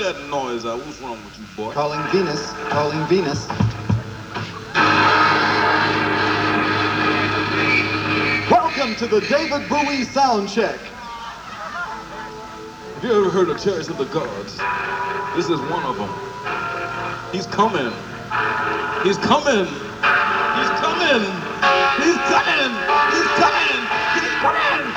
that noise out. What's wrong with you, boy? Calling Venus. Calling Venus. Welcome to the David Bowie sound check. Have you ever heard of Chariots of the Gods? This is one of them. He's coming. He's coming. He's coming. He's coming. He's coming. He's coming.